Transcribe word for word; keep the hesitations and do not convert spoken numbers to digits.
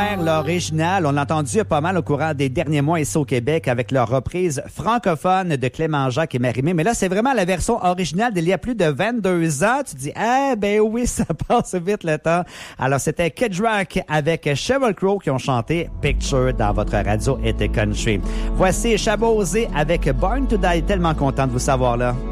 L'original, on l'a entendu pas mal au courant des derniers mois ici au Québec avec leur reprise francophone de Clément Jacques et Mérimée. Mais là, c'est vraiment la version originale d'il y a plus de vingt-deux ans. Tu dis, ah ben oui, ça passe vite le temps. Alors, c'était Kid Rock avec Sheryl Crow qui ont chanté Picture dans votre radio été country. Voici Chabosé avec Born to Die. Tellement content de vous savoir là.